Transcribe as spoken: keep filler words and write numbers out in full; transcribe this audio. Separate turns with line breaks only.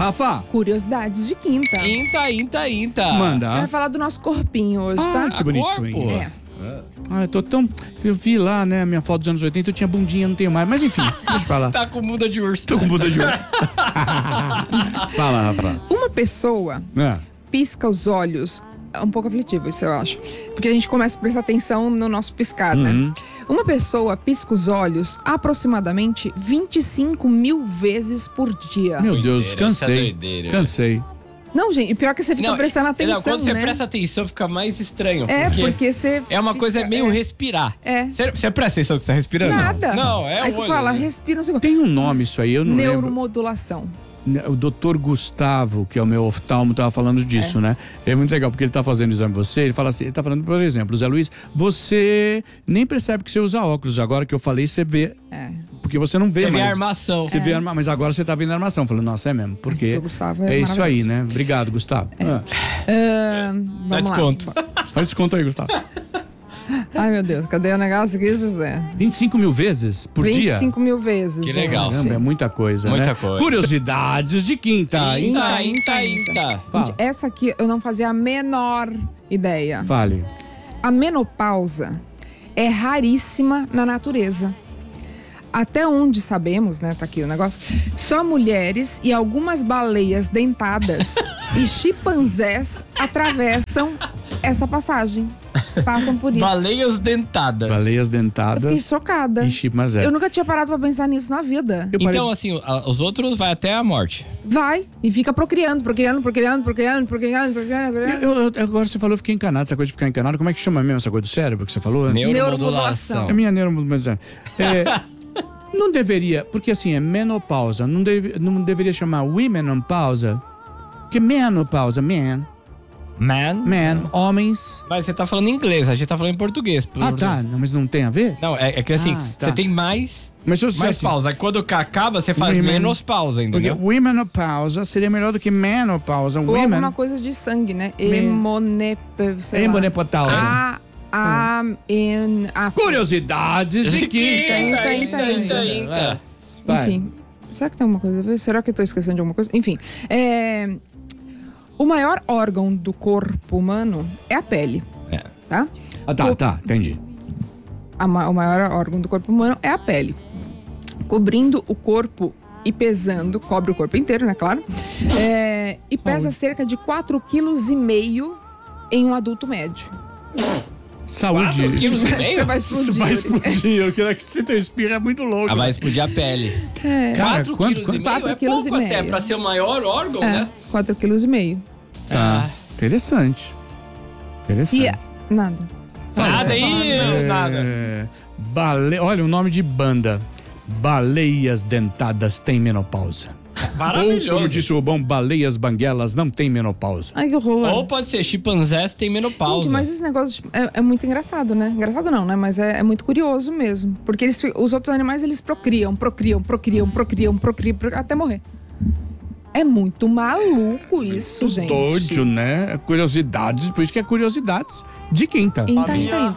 Rafa.
Curiosidades de quinta.
Inta, inta, inta.
Manda.
Vai falar do nosso corpinho hoje,
Ah,
tá?
que bonitinho, hein?
É.
Ah, eu tô tão... Eu vi lá, né, a minha foto dos anos oitenta, eu tinha bundinha, não tenho mais. Mas enfim, deixa pra lá.
Tá com bunda de urso.
Tô com bunda de urso. Fala, Rafa.
Uma pessoa
É.
pisca os olhos. É um pouco aflitivo isso, eu acho. Porque a gente começa a prestar atenção no nosso piscar, né?
Uhum.
Uma pessoa pisca os olhos aproximadamente vinte e cinco mil vezes por dia.
Meu Deus,
Doideira, isso é
cansei.
doideira.
Cansei.
Não, gente, e pior que você fica
Não,
prestando atenção,
não, quando você
né?
presta atenção, fica mais estranho.
É,
porque,
porque você
é uma
fica-
coisa meio
é.
respirar.
É.
Você, você presta atenção que você tá respirando?
Nada.
Não, é
Aí
o
que
olho,
fala,
né?
respira um segundo.
Tem um nome isso aí, eu não lembro.
Neuromodulação.
O doutor Gustavo, que é o meu oftalmo, tava falando disso,
É.
né? É muito legal, porque ele tá fazendo exame em você, ele fala assim, ele tá falando, por exemplo, Zé Luiz, você nem percebe que você usa óculos. Agora que eu falei, você vê.
É.
Porque você não vê
Você vê
mais.
a armação.
Você vê a arma, mas agora você tá vendo a armação. Falando, nossa, é mesmo. Porque
doutor Gustavo é
é isso aí,
maravilhoso.
né? Obrigado, Gustavo. Ah,
Ah,
Dá
vamos
desconto.
lá.
só desconto aí, Gustavo.
Ai, meu Deus, cadê o negócio aqui, José?
vinte e cinco mil vezes por
vinte
dia?
e cinco mil vezes.
Que
gente.
legal.
Caramba, é muita coisa,
Muita
né?
coisa.
Curiosidades de quinta. hein?
Inta,
Inta,
inta,
inta.
inta.
Fala.
Gente, essa aqui eu não fazia a menor ideia.
Fale.
A menopausa é raríssima na natureza. Até onde sabemos, né? Tá aqui o negócio. Só mulheres e algumas baleias dentadas e chimpanzés atravessam essa passagem. Passam por isso.
Baleias dentadas.
Baleias
Eu fiquei
dentadas
chocada.
e chimpanzés.
Eu nunca tinha parado pra pensar nisso na vida.
Eu parei-
Então, assim, a- os outros vai até a morte.
Vai e fica procriando, procriando, procriando, procriando, procriando, procriando, procriando.
Eu, eu- agora você falou, eu fiquei encanado, essa coisa de ficar encanado. Como é que chama mesmo essa coisa do cérebro que você falou antes?
Neuromodulação.
É minha neuromodulação. É, não deveria, porque assim, é menopausa. Não, deve, não deveria chamar womenopausa? Porque menopausa, man,
Man.
man, homens.
Mas você tá falando em inglês, a gente tá falando em português. Por-
Ah, tá, não, mas não tem a ver?
Não, é, é que assim,
Ah, tá.
você tem mais,
Mas se eu
mais
dissesse,
pausa. Aí quando acaba, você faz
Women-
menos pausa,
porque
entendeu?
womenopausa seria melhor do que menopausa.
Ou
Women,
alguma coisa de sangue, né? Hemonep... sei lá.
hemonepausa.
A, a, en, a...
Curiosidades de quinta.
Inta,
Inta,
inta,
inta,
inta.
inta.
Vai.
Enfim, será que tem alguma coisa a ver? Será que eu tô esquecendo de alguma coisa? Enfim, é... o maior órgão do corpo humano é a pele,
É.
tá?
Ah, tá,
Co-
tá, entendi.
A ma- o maior órgão do corpo humano é a pele. Cobrindo o corpo e pesando, cobre o corpo inteiro, né, claro? É, e pesa cerca de quatro vírgula cinco quilos em um adulto médio.
Saúde.
Quatro quilos e meio?
Você vai
Isso
explodir.
vai explodir. Eu quero que se teu espirro é muito louco.
Ah, vai explodir a pele.
É,
Cara,
quatro
quanto-
quilos
quanto-
e meio
quatro
é
quilos e
pouco até
meio.
pra ser o maior órgão,
é,
né?
quatro vírgula cinco quilos.
Tá. Interessante. Interessante.
E nada.
Nada aí,
É,
nada.
Bale... Olha o nome de banda. Baleias dentadas têm menopausa. Ou,
Maravilhoso.
como disse o bom, baleias banguelas não têm menopausa.
Ai, que horror.
Ou pode ser chimpanzés tem menopausa.
Gente, mas esse negócio de- é, é muito engraçado, né? Engraçado não, né? Mas é, é muito curioso mesmo. Porque eles, fi- os outros animais, eles procriam, procriam, procriam, procriam, procriam, procriam até morrer. É muito maluco isso, gente.
Doido, né? Curiosidades, por isso que é curiosidades de quinta.
Inta, inta, inta.